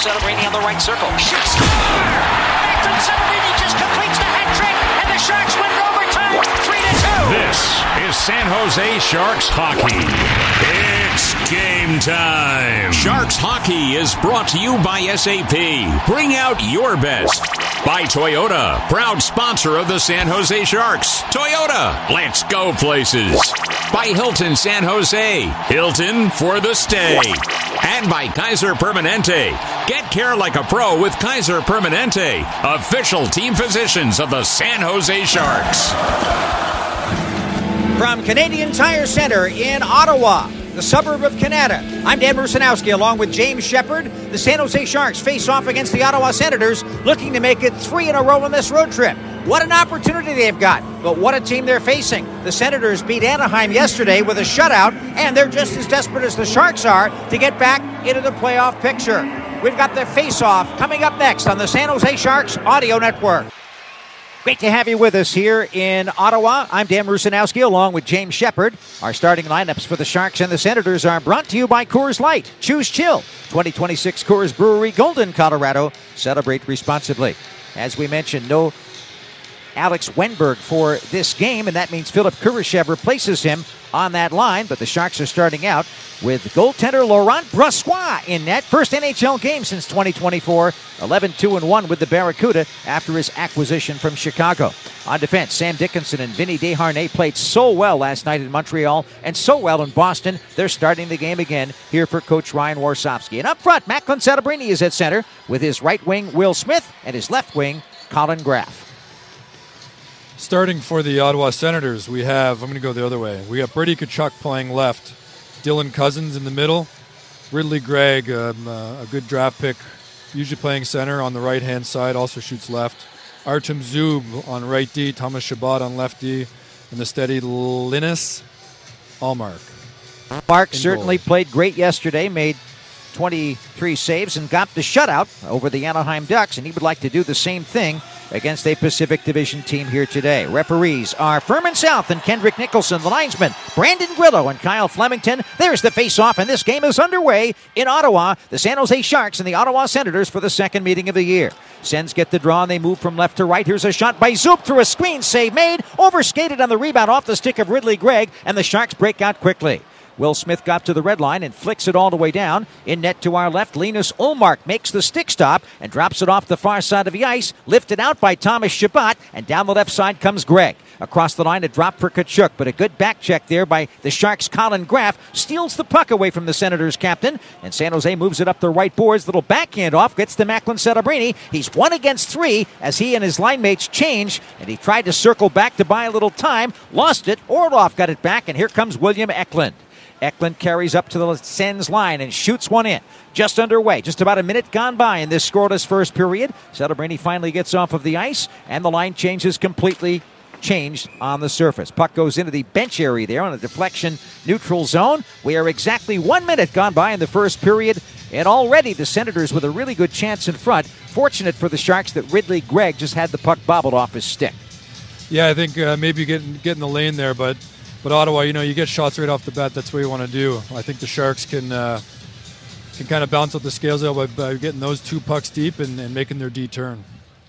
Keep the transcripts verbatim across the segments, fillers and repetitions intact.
Celebrini on the right circle. Shoot, score! Macklin Celebrini just completes the hat trick, and the Sharks win in overtime, three to two. This is San Jose Sharks hockey. It's game time. Sharks hockey is brought to you by S A P. Bring out your best. By Toyota, proud sponsor of the San Jose Sharks. Toyota, let's go places. By Hilton San Jose, Hilton for the stay. And by Kaiser Permanente. Get care like a pro with Kaiser Permanente, official team physicians of the San Jose Sharks. From Canadian Tire Center in Ottawa, the suburb of Canada, I'm Dan Rusanowski along with James Shepard. The San Jose Sharks face off against the Ottawa Senators, looking to make it three in a row on this road trip. What an opportunity they've got, but what a team they're facing. The Senators beat Anaheim yesterday with a shutout, and they're just as desperate as the Sharks are to get back into the playoff picture. We've got the face-off coming up next on the San Jose Sharks Audio Network. Great to have you with us here in Ottawa. I'm Dan Rusanowski along with James Shepard. Our starting lineups for the Sharks and the Senators are brought to you by Coors Light. Choose chill. twenty twenty-six Coors Brewery, Golden, Colorado. Celebrate responsibly. As we mentioned, no Alex Wennberg for this game, and that means Philip Kurashev replaces him on that line. But the Sharks are starting out with goaltender Laurent Brossoit in net. First N H L game since twenty twenty-four. eleven two and one with the Barracuda after his acquisition from Chicago. On defense, Sam Dickinson and Vinny Desharnais played so well last night in Montreal and so well in Boston. They're starting the game again here for Coach Ryan Warsofsky. And up front, Macklin Celebrini is at center with his right wing Will Smith and his left wing Colin Graff. Starting for the Ottawa Senators, we have, I'm going to go the other way, we have Brady Tkachuk playing left, Dylan Cousins in the middle, Ridley Gregg, um, uh, a good draft pick, usually playing center on the right-hand side, also shoots left, Artem Zub on right D, Thomas Chabot on left D, and the steady Linus Allmark. Mark certainly goal. Played great yesterday, made twenty-three saves and got the shutout over the Anaheim Ducks, and he would like to do the same thing against a Pacific Division team here today. Referees are Furman South and Kendrick Nicholson. The linesmen, Brandon Grillo and Kyle Flemington. There's the face-off, and this game is underway in Ottawa. The San Jose Sharks and the Ottawa Senators for the second meeting of the year. Sens get the draw, and they move from left to right. Here's a shot by Zoop through a screen. Save made. Overskated on the rebound off the stick of Ridley Gregg, and the Sharks break out quickly. Will Smith got to the red line and flicks it all the way down. In net to our left, Linus Ullmark makes the stick stop and drops it off the far side of the ice. Lifted out by Thomas Chabot, and down the left side comes Gregg. Across the line, a drop for Tkachuk, but a good back check there by the Sharks' Colin Graff. Steals the puck away from the Senators' captain, and San Jose moves it up the right boards. Little backhand off, gets to Macklin Celebrini. He's one against three as he and his line mates change, and he tried to circle back to buy a little time. Lost it. Orlov got it back, and here comes William Eklund. Eklund carries up to the Sens line and shoots one in. Just underway. Just about a minute gone by in this scoreless first period. Celebrini finally gets off of the ice, and the line changes completely changed on the surface. Puck goes into the bench area there on a deflection neutral zone. We are exactly one minute gone by in the first period, and already the Senators with a really good chance in front. Fortunate for the Sharks that Ridley Gregg just had the puck bobbled off his stick. Yeah, I think uh, maybe get, get in the lane there, but But Ottawa, you know, you get shots right off the bat. That's what you want to do. I think the Sharks can uh, can kind of balance out the scales out by, by getting those two pucks deep and, and making their D turn.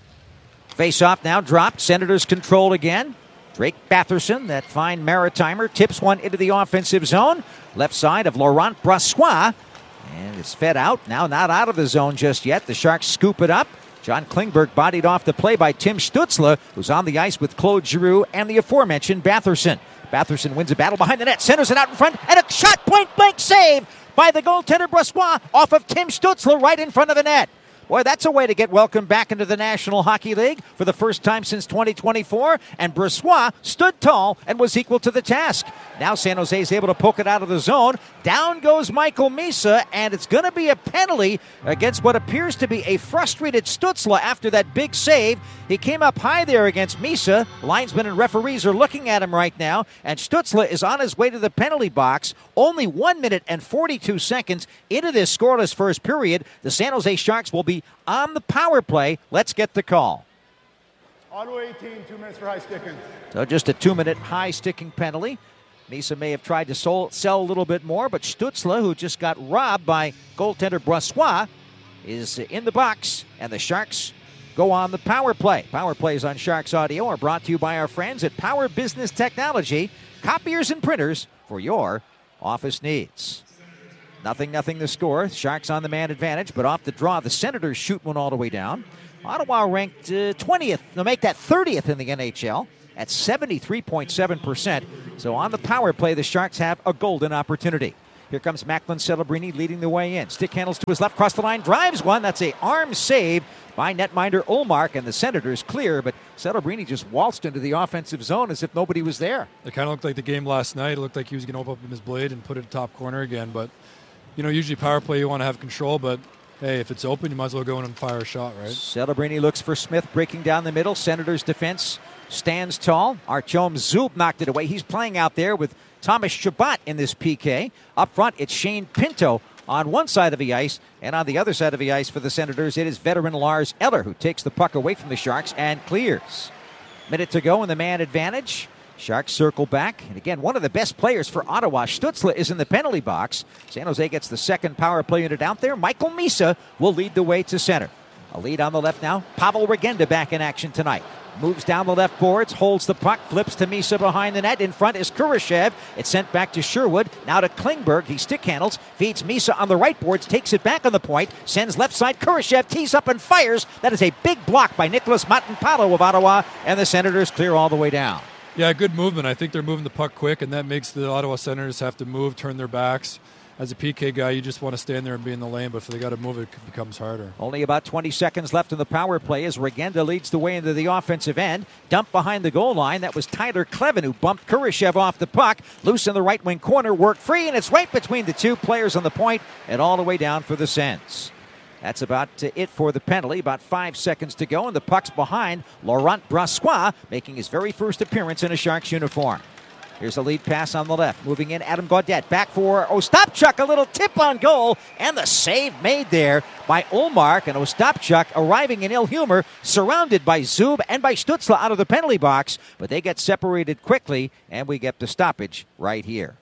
Face-off now dropped. Senators control again. Drake Batherson, that fine Maritimer, tips one into the offensive zone. Left side of Laurent Brossoit. And it's fed out. Now not out of the zone just yet. The Sharks scoop it up. John Klingberg bodied off the play by Tim Stützle, who's on the ice with Claude Giroux and the aforementioned Batherson. Batherson wins a battle behind the net, centers it out in front, and a shot point-blank save by the goaltender Brossoit off of Tim Stützle right in front of the net. Boy, that's a way to get welcomed back into the National Hockey League for the first time since twenty twenty-four, and Brossoit stood tall and was equal to the task. Now San Jose is able to poke it out of the zone. Down goes Michael Misa, and it's going to be a penalty against what appears to be a frustrated Stützle after that big save. He came up high there against Misa. Linesmen and referees are looking at him right now, and Stützle is on his way to the penalty box. Only one minute and forty-two seconds into this scoreless first period. The San Jose Sharks will be on the power play. Let's get the call. Ottawa eighteen, two minutes for high sticking. So just a two-minute high sticking penalty. Misa may have tried to sell, sell a little bit more, but Stützle, who just got robbed by goaltender Brossoit, is in the box, and the Sharks go on the power play. Power plays on Sharks Audio are brought to you by our friends at Power Business Technology, copiers and printers for your office needs. Nothing, nothing the score. Sharks on the man advantage, but off the draw, the Senators shoot one all the way down. Ottawa ranked uh, twentieth. They'll make that thirtieth in the N H L at seventy-three point seven percent. So on the power play, the Sharks have a golden opportunity. Here comes Macklin Celebrini leading the way in. Stick handles to his left, cross the line, drives one. That's a arm save by netminder Ullmark, and the Senators clear, but Celebrini just waltzed into the offensive zone as if nobody was there. It kind of looked like the game last night. It looked like he was going to open up his blade and put it top corner again, but you know, usually power play you want to have control, but hey, if it's open, you might as well go in and fire a shot, right? Celebrini looks for Smith, breaking down the middle. Senators defense stands tall. Artyom Zub knocked it away. He's playing out there with Thomas Chabot in this P K. Up front, it's Shane Pinto on one side of the ice, and on the other side of the ice for the Senators, it is veteran Lars Eller who takes the puck away from the Sharks and clears. Minute to go in the man advantage. Sharks circle back, and again, one of the best players for Ottawa, Stützle, is in the penalty box. San Jose gets the second power play unit out there. Michael Misa will lead the way to center. A lead on the left now. Pavel Regenda back in action tonight. Moves down the left boards, holds the puck, flips to Misa behind the net. In front is Kurashev. It's sent back to Sherwood. Now to Klingberg. He stick handles, feeds Misa on the right boards, takes it back on the point, sends left side. Kurashev tees up and fires. That is a big block by Nicholas Matanpalo of Ottawa, and the Senators clear all the way down. Yeah, good movement. I think they're moving the puck quick, and that makes the Ottawa Senators have to move, turn their backs. As a P K guy, you just want to stand there and be in the lane, but if they got to move, it becomes harder. Only about twenty seconds left in the power play as Regenda leads the way into the offensive end. Dump behind the goal line. That was Tyler Klevin who bumped Kurashev off the puck. Loose in the right wing corner, worked free, and it's right between the two players on the point and all the way down for the Sens. That's about it for the penalty. About five seconds to go, and the puck's behind Laurent Brossoit, making his very first appearance in a Sharks uniform. Here's a lead pass on the left. Moving in, Adam Gaudette. Back for Ostapchuk. A little tip on goal. And the save made there by Ullmark. And Ostapchuk arriving in ill humor, surrounded by Zub and by Stützle out of the penalty box. But they get separated quickly, and we get the stoppage right here.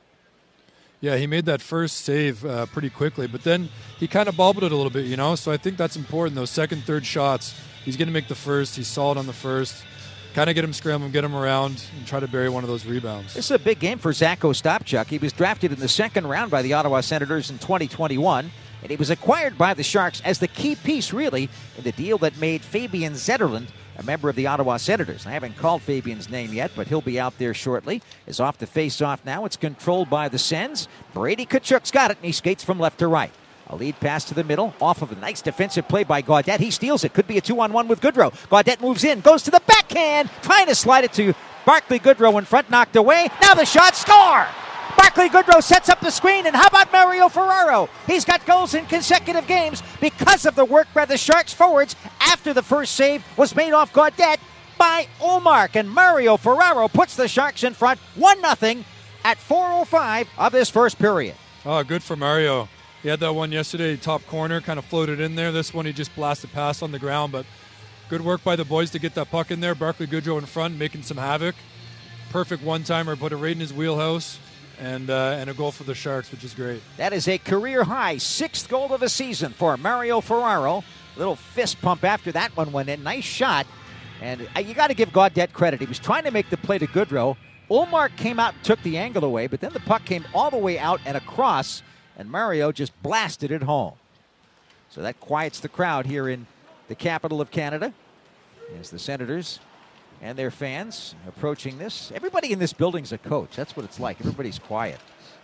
Yeah, he made that first save uh, pretty quickly. But then he kind of bobbled it a little bit, you know. So I think that's important. Those second, third shots, he's going to make the first. He's solid on the first. Kind of get him scrambling, get him around, and try to bury one of those rebounds. This is a big game for Zach Ostapchuk. He was drafted in the second round by the Ottawa Senators in twenty twenty-one, and he was acquired by the Sharks as the key piece, really, in the deal that made Fabian Zetterlund a member of the Ottawa Senators. I haven't called Fabian's name yet, but he'll be out there shortly. Is off the face-off now. It's controlled by the Sens. Brady Tkachuk's got it, and he skates from left to right. A lead pass to the middle, off of a nice defensive play by Gaudette. He steals it. Could be a two-on-one with Goodrow. Gaudette moves in, goes to the backhand, trying to slide it to Barclay Goodrow in front, knocked away. Now the shot, score! Barclay Goodrow sets up the screen, and how about Mario Ferraro? He's got goals in consecutive games because of the work by the Sharks forwards after the first save was made off Gaudette by Ullmark. And Mario Ferraro puts the Sharks in front one nothing at four oh five of this first period. Oh, good for Mario. He had that one yesterday, top corner, kind of floated in there. This one he just blasted past on the ground, but good work by the boys to get that puck in there. Barclay Goodrow in front, making some havoc. Perfect one-timer, put it right in his wheelhouse, and uh, and a goal for the Sharks, which is great. That is a career-high sixth goal of the season for Mario Ferraro. Little fist pump after that one went in. Nice shot. And uh, you got to give Gaudette credit. He was trying to make the play to Goodrow. Ullmark came out and took the angle away, but then the puck came all the way out and across, and Mario just blasted it home. So that quiets the crowd here in the capital of Canada as the Senators and their fans approaching this. Everybody in this building's a coach. That's what it's like. Everybody's quiet.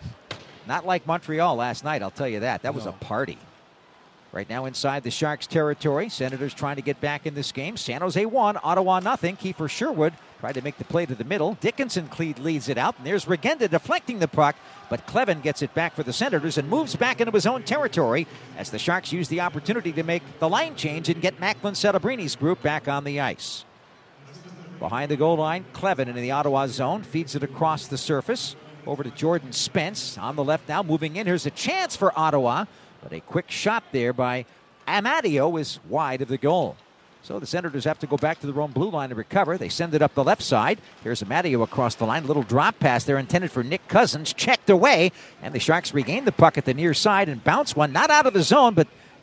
Not like Montreal last night, I'll tell you that. That was No. a party. Right now inside the Sharks territory. Senators trying to get back in this game. San Jose one, Ottawa nothing. Kiefer Sherwood tried to make the play to the middle. Dickinson leads it out. And there's Regenda deflecting the puck. But Klevin gets it back for the Senators and moves back into his own territory as the Sharks use the opportunity to make the line change and get Macklin Celebrini's group back on the ice. Behind the goal line, Klevin in the Ottawa zone. Feeds it across the surface. Over to Jordan Spence. On the left now, moving in. Here's a chance for Ottawa. But a quick shot there by Amadio is wide of the goal. So the Senators have to go back to their own blue line to recover. They send it up the left side. Here's Amadio across the line. A little drop pass there intended for Nick Cousins. Checked away. And the Sharks regain the puck at the near side and bounce one. Not out of the zone, but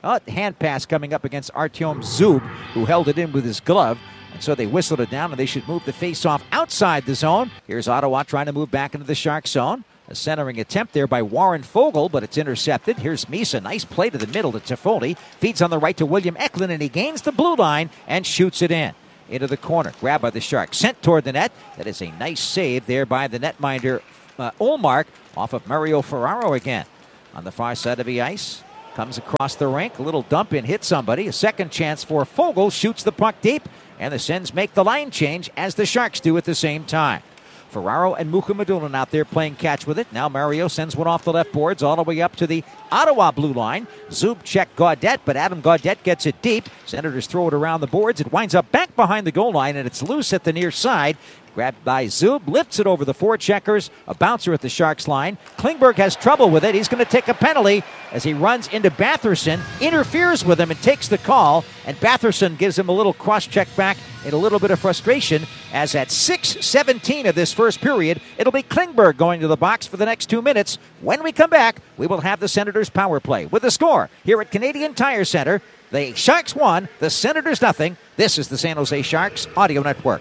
Oh, hand pass coming up against Artyom Zub, who held it in with his glove. And so they whistled it down, and they should move the face-off outside the zone. Here's Ottawa trying to move back into the Shark zone. A centering attempt there by Warren Fogle, but it's intercepted. Here's Misa. Nice play to the middle to Toffoli. Feeds on the right to William Eklund, and he gains the blue line and shoots it in. Into the corner. Grabbed by the Sharks. Sent toward the net. That is a nice save there by the netminder uh, Olmark off of Mario Ferraro again. On the far side of the ice. Comes across the rink. A little dump in. Hits somebody. A second chance for Fogle. Shoots the puck deep. And the Sens make the line change as the Sharks do at the same time. Ferraro and Mukhamadullin out there playing catch with it. Now Mario sends one off the left boards all the way up to the Ottawa blue line. Zub check Gaudette, but Adam Gaudette gets it deep. Senators throw it around the boards. It winds up back behind the goal line, and it's loose at the near side. Grabbed by Zub, lifts it over the four checkers. A bouncer at the Sharks line. Klingberg has trouble with it. He's going to take a penalty as he runs into Batherson, interferes with him and takes the call. And Batherson gives him a little cross-check back in a little bit of frustration, as at six seventeen of this first period, it'll be Klingberg going to the box for the next two minutes. When we come back, we will have the Senators' power play. With the score here at Canadian Tire Center, the Sharks won, the Senators nothing. This is the San Jose Sharks Audio Network.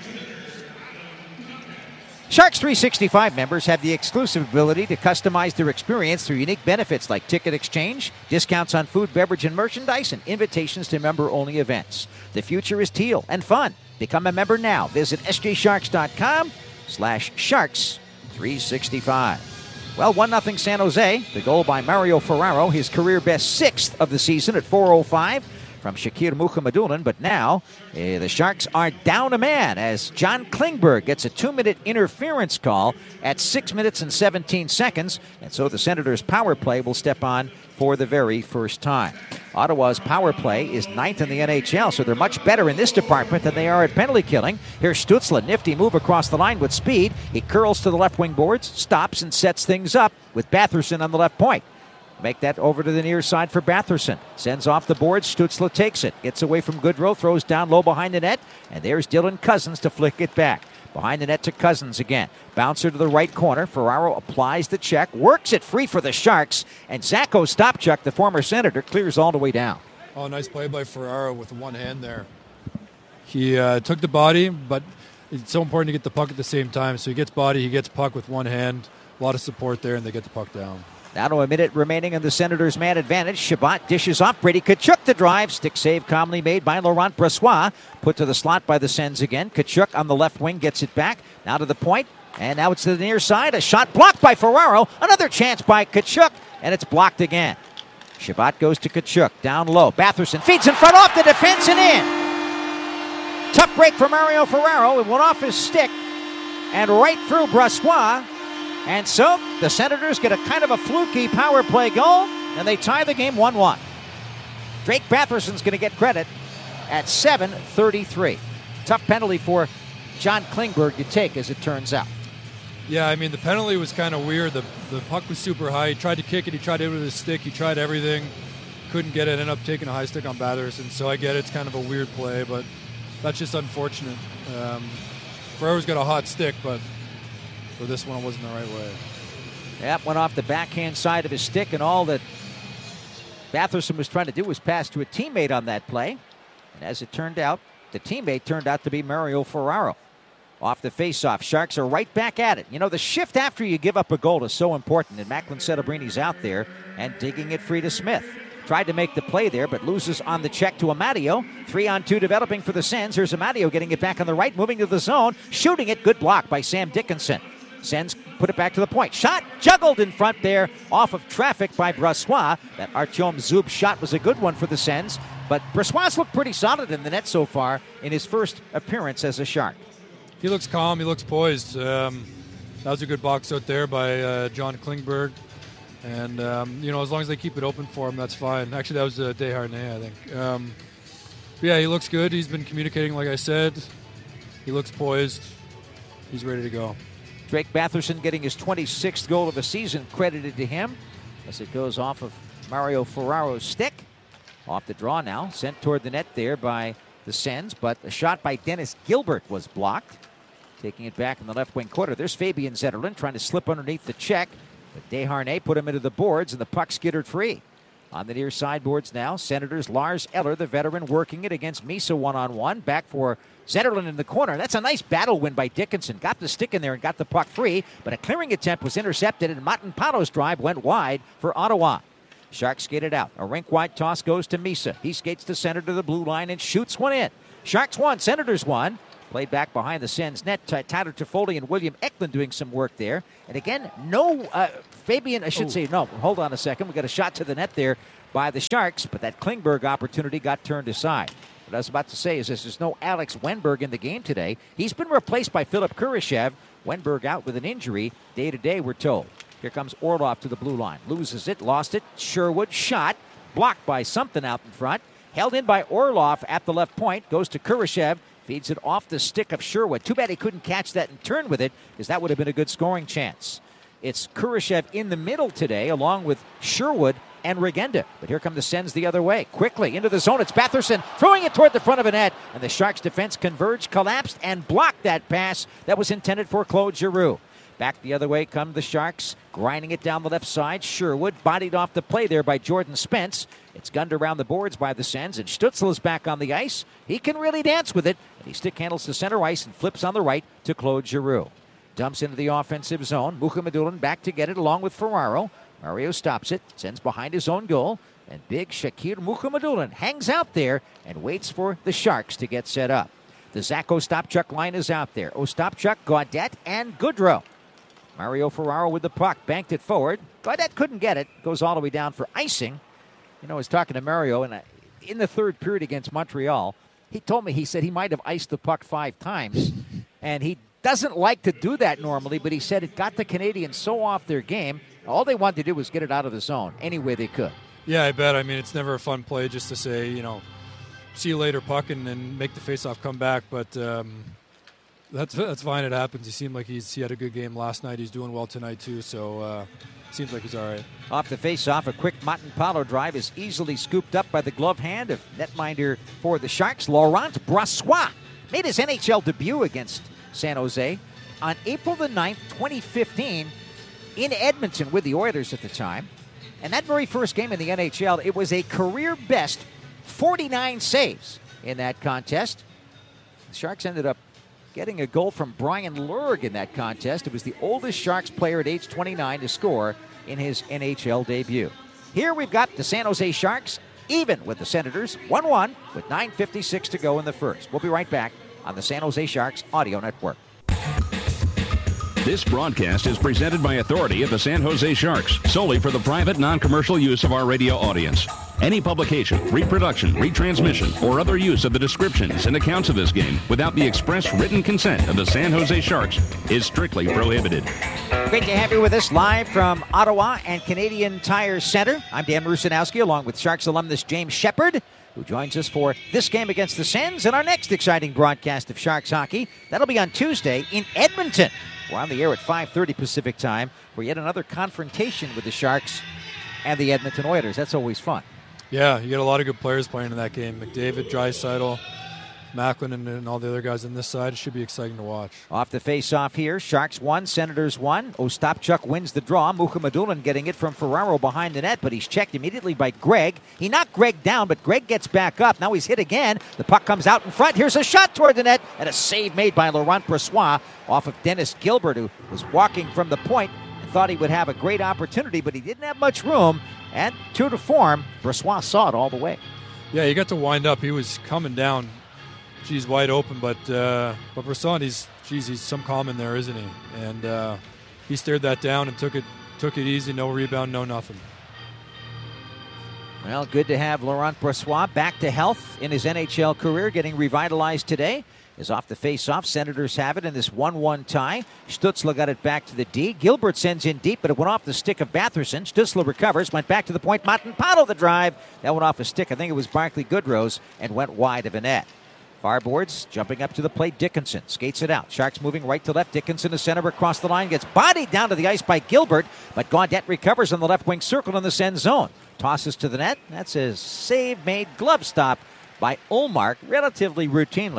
Sharks three sixty-five members have the exclusive ability to customize their experience through unique benefits like ticket exchange, discounts on food, beverage, and merchandise, and invitations to member-only events. The future is teal and fun. Become a member now. Visit sjsharks.com slash sharks 365. Well, one nothing San Jose. The goal by Mario Ferraro, his career best sixth of the season at four oh five. From Shakir Mukhamadullin, but now uh, the Sharks are down a man as John Klingberg gets a two-minute interference call at six minutes and seventeen seconds, and so the Senators' power play will step on for the very first time. Ottawa's power play is ninth in the N H L, so they're much better in this department than they are at penalty killing. Here's Stützle, nifty move across the line with speed. He curls to the left wing boards, stops and sets things up with Batherson on the left point. Make that over to the near side for Batherson. Sends off the board. Stützle takes it. Gets away from Goodrow. Throws down low behind the net. And there's Dylan Cousins to flick it back. Behind the net to Cousins again. Bouncer to the right corner. Ferraro applies the check. Works it free for the Sharks. And Zacho Stopchuk, the former Senator, clears all the way down. Oh, nice play by Ferraro with one hand there. He uh, took the body, but it's so important to get the puck at the same time. So he gets body, he gets puck with one hand. A lot of support there, and they get the puck down. Now to a minute remaining in the Senators' man advantage. Shabbat dishes off. Brady Tkachuk the drive. Stick save calmly made by Laurent Brossoit. Put to the slot by the Sens again. Tkachuk on the left wing gets it back. Now to the point. And now it's to the near side. A shot blocked by Ferraro. Another chance by Tkachuk. And it's blocked again. Shabbat goes to Tkachuk. Down low. Batherson feeds in front off the defense and in. Tough break for Mario Ferraro. It went off his stick and right through Brossoit. And so the Senators get a kind of a fluky power play goal, and they tie the game one one. Drake Batherson's going to get credit at seven thirty-three. Tough penalty for John Klingberg to take, as it turns out. Yeah, I mean, the penalty was kind of weird. The, the puck was super high. He tried to kick it. He tried to hit it with his stick. He tried everything. Couldn't get it. Ended up taking a high stick on Batherson. So I get it. It's kind of a weird play, but that's just unfortunate. Um, Ferraro's got a hot stick, but for this one, it wasn't the right way. That went off the backhand side of his stick, and all that Batherson was trying to do was pass to a teammate on that play. And as it turned out, the teammate turned out to be Mario Ferraro. Off the faceoff, Sharks are right back at it. You know, the shift after you give up a goal is so important, and Macklin Celebrini's out there and digging it free to Smith. Tried to make the play there, but loses on the check to Amadio. Three on two developing for the Sens. Here's Amadio getting it back on the right, moving to the zone, shooting it. Good block by Sam Dickinson. Sens put it back to the point. Shot juggled in front there off of traffic by Brossoit. That Artyom Zub shot was a good one for the Sens, but Brossoit's looked pretty solid in the net so far in his first appearance as a Shark. He looks calm. He looks poised. Um, that was a good box out there by uh, John Klingberg. And, um, you know, as long as they keep it open for him, that's fine. Actually, that was uh, Desharnais, I think. Um, yeah, he looks good. He's been communicating, like I said. He looks poised. He's ready to go. Drake Batherson getting his twenty-sixth goal of the season credited to him as it goes off of Mario Ferraro's stick. Off the draw now, sent toward the net there by the Sens, but a shot by Dennis Gilbert was blocked. Taking it back in the left wing corner. There's Fabian Zetterlund trying to slip underneath the check, but Desharnais put him into the boards, and the puck skittered free. On the near sideboards now, Senators Lars Eller, the veteran, working it against Misa one-on-one. Back for Zetterlund in the corner. That's a nice battle win by Dickinson. Got the stick in there and got the puck free, but a clearing attempt was intercepted, and Matanpado's drive went wide for Ottawa. Sharks skated out. A rink-wide toss goes to Misa. He skates the center to the blue line and shoots one in. Sharks won, Senators won. Played back behind the Sens net. Tyler Toffoli and William Eklund doing some work there. And again, no, uh, Fabian, I should oh. say, no, hold on a second. We got a shot to the net there by the Sharks, but that Klingberg opportunity got turned aside. What I was about to say is this, there's no Alex Wenberg in the game today. He's been replaced by Philip Kurashev. Wenberg out with an injury. Day to day, we're told. Here comes Orlov to the blue line. Loses it, lost it. Sherwood shot. Blocked by something out in front. Held in by Orlov at the left point. Goes to Kurashev. Feeds it off the stick of Sherwood. Too bad he couldn't catch that and turn with it, because that would have been a good scoring chance. It's Kurashev in the middle today, along with Sherwood and Regenda. But here come the Sens the other way. Quickly into the zone. It's Batherson throwing it toward the front of a net. And the Sharks' defense converged, collapsed, and blocked that pass that was intended for Claude Giroux. Back the other way come the Sharks, grinding it down the left side. Sherwood bodied off the play there by Jordan Spence. It's gunned around the boards by the Sens, and Stützle is back on the ice. He can really dance with it, and he stick handles the center ice and flips on the right to Claude Giroux. Dumps into the offensive zone. Mukhamadullin back to get it along with Ferraro. Mario stops it, sends behind his own goal, and big Shakir Mukhamadullin hangs out there and waits for the Sharks to get set up. The Zach Ostapchuk line is out there. Ostapchuk, Gaudette, and Goodrow. Mario Ferraro with the puck, banked it forward. Gaudette couldn't get it. Goes all the way down for icing. You know, I was talking to Mario, and in the third period against Montreal, he told me, he said he might have iced the puck five times, and he doesn't like to do that normally, but he said it got the Canadians so off their game, all they wanted to do was get it out of the zone any way they could. Yeah, I bet. I mean, it's never a fun play just to say, you know, see you later, puck, and then make the faceoff come back, but um, that's that's fine. It happens. He seemed like he's he had a good game last night. He's doing well tonight, too, so uh, seems like he's all right. Off the face-off, a quick Matanpado drive is easily scooped up by the glove hand of netminder for the Sharks, Laurent Brossoit. Made his N H L debut against San Jose on April the ninth, twenty fifteen, in Edmonton with the Oilers at the time. And that very first game in the N H L, it was a career-best forty-nine saves in that contest. The Sharks ended up getting a goal from Brian Lurg in that contest. It was the oldest Sharks player at age twenty-nine to score in his N H L debut. Here we've got the San Jose Sharks even with the Senators, one one with nine fifty-six to go in the first. We'll be right back on the San Jose Sharks Audio Network. This broadcast is presented by authority of the San Jose Sharks, solely for the private, non-commercial use of our radio audience. Any publication, reproduction, retransmission, or other use of the descriptions and accounts of this game without the express written consent of the San Jose Sharks is strictly prohibited. Great to have you with us live from Ottawa and Canadian Tire Center. I'm Dan Rusanowski, along with Sharks alumnus James Shepard, who joins us for this game against the Sens and our next exciting broadcast of Sharks hockey. That'll be on Tuesday in Edmonton. We're on the air at five thirty Pacific time for yet another confrontation with the Sharks and the Edmonton Oilers. That's always fun. Yeah, you get a lot of good players playing in that game. McDavid, Draisaitl, Macklin, and, and all the other guys on this side. It should be exciting to watch. Off the face-off here, Sharks one, Senators one. Ostapchuk wins the draw. Mukhamadullin getting it from Ferraro behind the net, but he's checked immediately by Gregg. He knocked Gregg down, but Gregg gets back up. Now he's hit again. The puck comes out in front. Here's a shot toward the net, and a save made by Laurent Brossoit off of Dennis Gilbert, who was walking from the point and thought he would have a great opportunity, but he didn't have much room. And true to form, Brossoit saw it all the way. Yeah, he got to wind up. He was coming down, geez, wide open. But uh, but Brossoit, he's geez, he's some calm in there, isn't he? And uh, he stared that down and took it took it easy. No rebound, no nothing. Well, good to have Laurent Brossoit back to health in his N H L career, getting revitalized today. Is off the face-off. Senators have it in this one one tie. Stützle got it back to the D. Gilbert sends in deep, but it went off the stick of Batherson. Stützle recovers, went back to the point. Matanpado the drive. That went off a stick. I think it was Barclay Goodrow's and went wide of a net. Farboards jumping up to the plate. Dickinson skates it out. Sharks moving right to left. Dickinson to center across the line. Gets bodied down to the ice by Gilbert, but Gaudette recovers on the left wing circle in the Sens zone. Tosses to the net. That's a save made glove stop by Ullmark relatively routinely.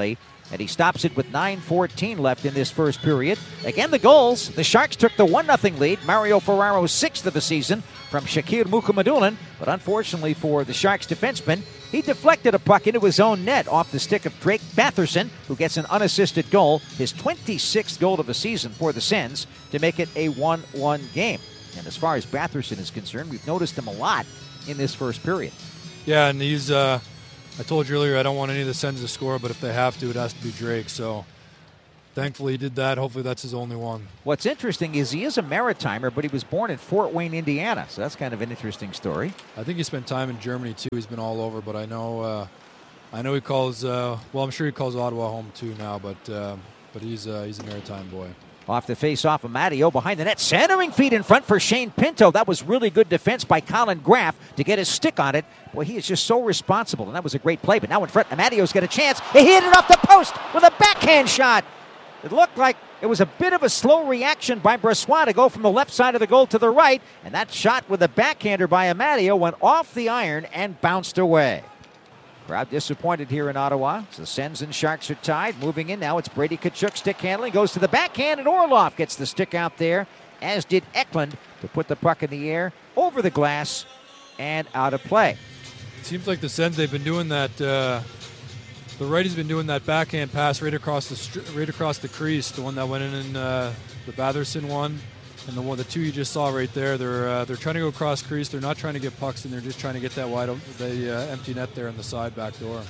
and he stops it with nine fourteen left in this first period. Again, the goals. The Sharks took the one nothing lead. Mario Ferraro's sixth of the season from Shakir Mukhamadullin, but unfortunately for the Sharks defenseman, he deflected a puck into his own net off the stick of Drake Batherson, who gets an unassisted goal, his twenty-sixth goal of the season for the Sens, to make it a one one game. And as far as Batherson is concerned, we've noticed him a lot in this first period. Yeah, and he's, uh, I told you earlier, I don't want any of the Sens to score, but if they have to, it has to be Drake. So thankfully he did that. Hopefully that's his only one. What's interesting is he is a Maritimer, but he was born in Fort Wayne, Indiana. So that's kind of an interesting story. I think he spent time in Germany, too. He's been all over, but I know uh, I know he calls, uh, well, I'm sure he calls Ottawa home, too, now, but uh, but he's, uh, he's a Maritime boy. Off the face-off of Matteo behind the net. Centering feed in front for Shane Pinto. That was really good defense by Colin Graff to get his stick on it. Boy, he is just so responsible, and that was a great play. But now in front, Matteo's got a chance. He hit it off the post with a backhand shot. It looked like it was a bit of a slow reaction by Brossoit to go from the left side of the goal to the right. And that shot with a backhander by Amadio went off the iron and bounced away. Crowd disappointed here in Ottawa. So Sens and Sharks are tied. Moving in now, it's Brady Tkachuk stick handling. Goes to the backhand, and Orlov gets the stick out there, as did Eklund, to put the puck in the air, over the glass, and out of play. It seems like the Sens, they've been doing that. Uh, the righty's been doing that backhand pass right across the str- right across the crease. The one that went in in uh, the Batherson one, and the one, the two you just saw right there. They're uh, they're trying to go across crease. They're not trying to get pucks, and they're just trying to get that wide, the uh, empty net there on the side back door.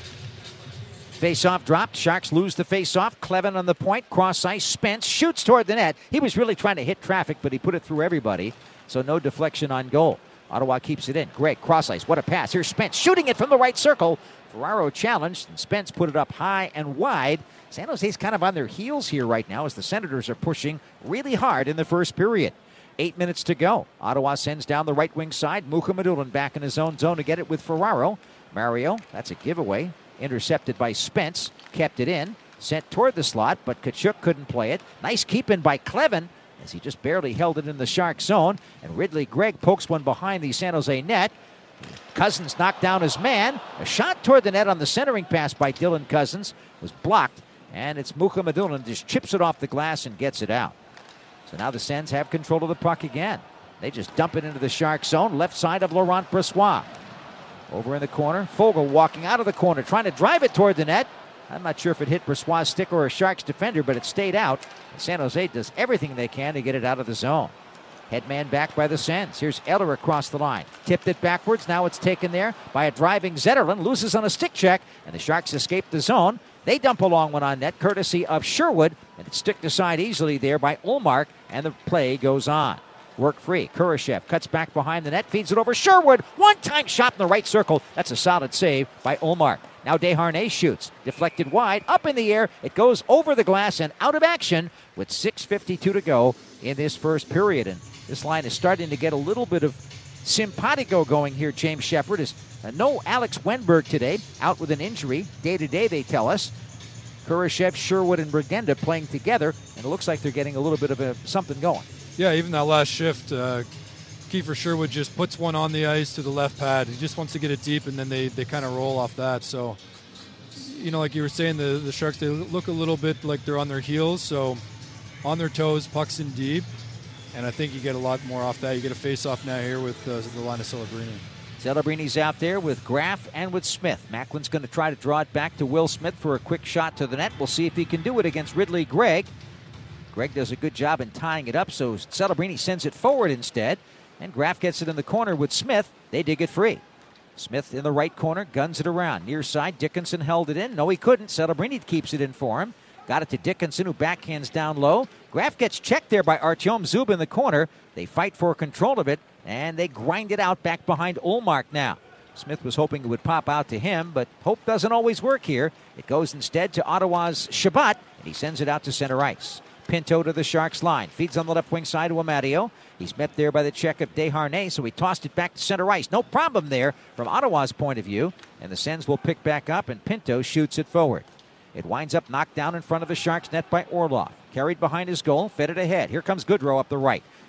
Face-off dropped. Sharks lose the face-off. Clevin on the point. Cross ice. Spence shoots toward the net. He was really trying to hit traffic, but he put it through everybody, so no deflection on goal. Ottawa keeps it in. Greg, cross ice. What a pass. Here's Spence shooting it from the right circle. Ferraro challenged, and Spence put it up high and wide. San Jose's kind of on their heels here right now as the Senators are pushing really hard in the first period. Eight minutes to go. Ottawa sends down the right wing side. Mukhamadullin back in his own zone to get it with Ferraro. Mario, that's a giveaway. Intercepted by Spence. Kept it in. Sent toward the slot, but Tkachuk couldn't play it. Nice keep in by Clevin, as he just barely held it in the Shark zone. And Ridley Gregg pokes one behind the San Jose net. Cousins knocked down his man. A shot toward the net on the centering pass by Dylan Cousins was blocked. And it's Mukhamadullin just chips it off the glass and gets it out. So now the Sens have control of the puck again. They just dump it into the Shark zone. Left side of Laurent Brossoit. Over in the corner. Fogle walking out of the corner, trying to drive it toward the net. I'm not sure if it hit Brossoit's stick or a Sharks defender, but it stayed out. San Jose does everything they can to get it out of the zone. Headman back by the Sens. Here's Eller across the line. Tipped it backwards. Now it's taken there by a driving Zetterlund. Loses on a stick check, and the Sharks escape the zone. They dump a long one on net, courtesy of Sherwood, and it's sticked aside easily there by Ullmark, and the play goes on. Work free. Kurashev cuts back behind the net, feeds it over Sherwood. One-time shot in the right circle. That's a solid save by Ullmark. Now Desharnais shoots. Deflected wide, up in the air. It goes over the glass and out of action with six fifty-two to go in this first period. And this line is starting to get a little bit of simpatico going here, James Shepard. Is uh, no Alex Wenberg today, out with an injury. Day-to-day, they tell us. Kurashev, Sherwood, and Brigenda playing together, and it looks like they're getting a little bit of a, something going. Yeah, even that last shift, uh, Kiefer Sherwood just puts one on the ice to the left pad. He just wants to get it deep, and then they, they kind of roll off that. So, you know, like you were saying, the, the Sharks, they look a little bit like they're on their heels. So on their toes, pucks in deep. And I think you get a lot more off that. You get a face-off now here with uh, the line of Celebrini. Celebrini's out there with Graff and with Smith. Macklin's going to try to draw it back to Will Smith for a quick shot to the net. We'll see if he can do it against Ridley Gregg. Gregg does a good job in tying it up, so Celebrini sends it forward instead. And Graff gets it in the corner with Smith. They dig it free. Smith in the right corner, guns it around. Near side, Dickinson held it in. No, he couldn't. Celebrini keeps it in for him. Got it to Dickinson, who backhands down low. Graff gets checked there by Artyom Zub in the corner. They fight for control of it, and they grind it out back behind Ullmark now. Smith was hoping it would pop out to him, but hope doesn't always work here. It goes instead to Ottawa's Shabbat, and he sends it out to center ice. Pinto to the Sharks line. Feeds on the left wing side to Amadio. He's met there by the check of Desharnais, so he tossed it back to center ice. No problem there from Ottawa's point of view, and the Sens will pick back up, and Pinto shoots it forward. It winds up knocked down in front of the Sharks net by Orlov. Carried behind his goal, fed it ahead. Here comes Goodrow up the right.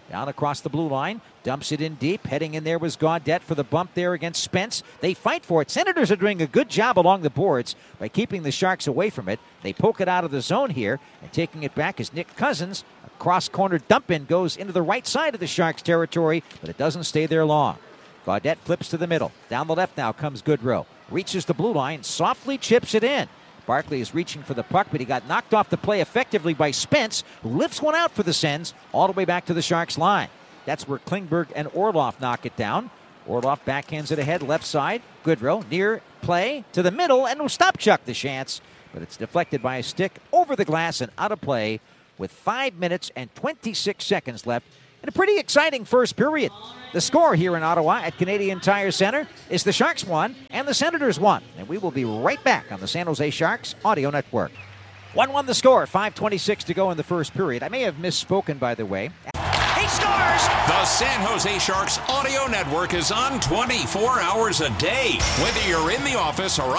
Down across the blue line, dumps it in deep. Heading in there was Gaudette for the bump there against Spence. They fight for it. Senators are doing a good job along the boards by keeping the Sharks away from it. They poke it out of the zone here, and taking it back is Nick Cousins. A cross-corner dump-in goes into the right side of the Sharks' territory, but it doesn't stay there long. Gaudette flips to the middle. Down the left now comes Goodrow. Reaches the blue line, softly chips it in. Barkley is reaching for the puck, but he got knocked off the play effectively by Spence, who lifts one out for the Sens all the way back to the Sharks' line. That's where Klingberg and Orlov knock it down. Orlov backhands it ahead, left side. Goodrow near play to the middle, and will stop Chuck the chance, but it's deflected by a stick over the glass and out of play with five minutes and twenty-six seconds left in a pretty exciting first period. The score here in Ottawa at Canadian Tire Center is the Sharks won and the Senators won. And we will be right back on the San Jose Sharks Audio Network. one one the score, five twenty-six to go in the first period. I may have misspoken, by the way. He scores! The San Jose Sharks Audio Network is on twenty-four hours a day. Whether you're in the office or